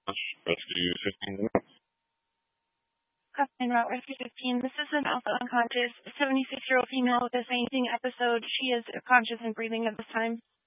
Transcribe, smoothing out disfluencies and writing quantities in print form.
Rescue 15 minutes. Hotline Route Rescue 15. This is an alpha unconscious 76-year-old female with a fainting episode. She is conscious and breathing at this time.